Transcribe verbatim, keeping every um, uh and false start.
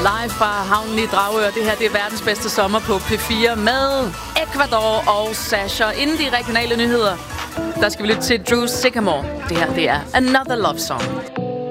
live fra havnen i Dragør. Det her det er verdens bedste sommer på P fire med Ecuador og Sasha. Inden de regionale nyheder, der skal vi lytte til Drew Sycamore. Det her det er Another Love Song.